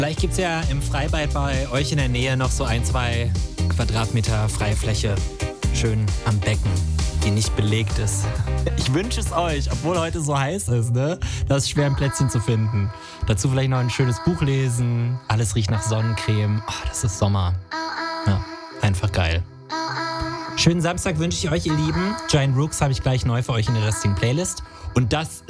Vielleicht gibt es ja im Freibad bei euch in der Nähe noch so 1-2 Quadratmeter Freifläche. Schön am Becken, die nicht belegt ist. Ich wünsche es euch, obwohl heute so heiß ist, ne? Das ist schwer, ein Plätzchen zu finden. Dazu vielleicht noch ein schönes Buch lesen. Alles riecht nach Sonnencreme. Oh, das ist Sommer. Ja, einfach geil. Schönen Samstag wünsche ich euch, ihr Lieben. Giant Rooks habe ich gleich neu für euch in der restlichen Playlist. Und das